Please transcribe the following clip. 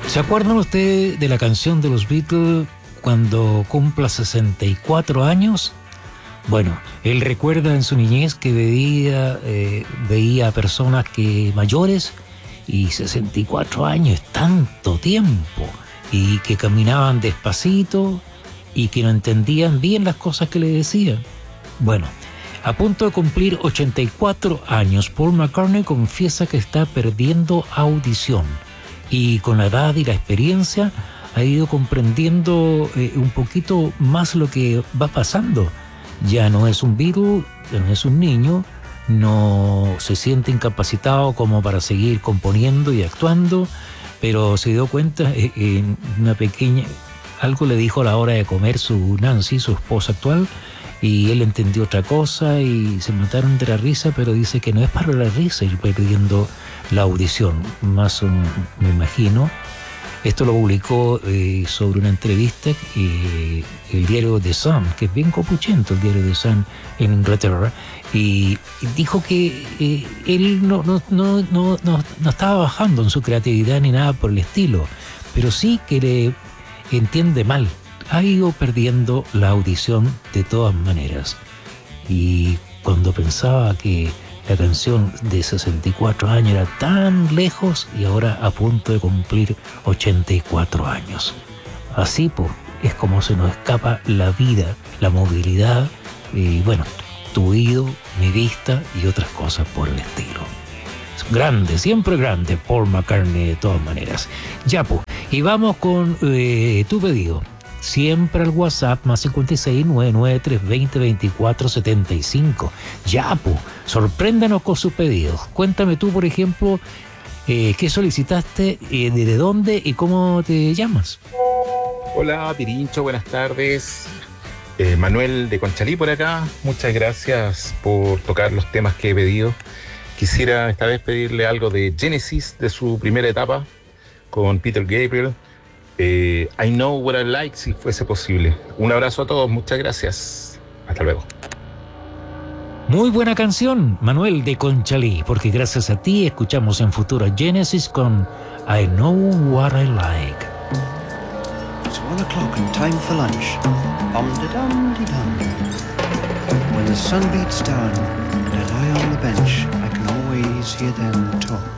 ¿Se acuerdan ustedes de la canción de los Beatles cuando cumpla 64 años? Bueno, él recuerda en su niñez que veía a personas mayores, y 64 años es tanto tiempo, y que caminaban despacito y que no entendían bien las cosas que le decían. Bueno, a punto de cumplir 84 años, Paul McCartney confiesa que está perdiendo audición, y con la edad y la experiencia ha ido comprendiendo un poquito más lo que va pasando. Ya no es un Beatle, ya no es un niño, no se siente incapacitado como para seguir componiendo y actuando, pero se dio cuenta en una pequeña... Algo le dijo a la hora de comer su Nancy, su esposa actual, y él entendió otra cosa y se mataron de la risa, pero dice que no es para la risa ir perdiendo la audición, me imagino. Esto lo publicó sobre una entrevista el diario The Sun, que es bien copuchento el diario The Sun en Inglaterra, y dijo que él no estaba bajando en su creatividad ni nada por el estilo, pero sí que le entiende mal. Ha ido perdiendo la audición de todas maneras. Y cuando pensaba que la canción de 64 años era tan lejos, y ahora a punto de cumplir 84 años. Así pues, es como se nos escapa la vida, la movilidad, y bueno, tu oído, mi vista y otras cosas por el estilo. Grande, siempre grande, Paul McCartney de todas maneras. Ya pues, y vamos con tu pedido. Siempre al WhatsApp más 56 993 20 24 75. Ya, pues, sorpréndanos con sus pedidos. Cuéntame tú, por ejemplo, qué solicitaste, desde dónde y cómo te llamas. Hola, Pirincho, buenas tardes. Manuel de Conchalí por acá. Muchas gracias por tocar los temas que he pedido. Quisiera esta vez pedirle algo de Genesis, de su primera etapa, con Peter Gabriel. I Know What I Like, si fuese posible. Un abrazo a todos, muchas gracias. Hasta luego. Muy buena canción, Manuel de Conchalí, porque gracias a ti escuchamos en futuro Genesis con I Know What I Like. It's 1 o'clock and time for lunch. Dum-de-dum-de-dum. When the sun beats down and I lie on the bench, I can always hear them talk.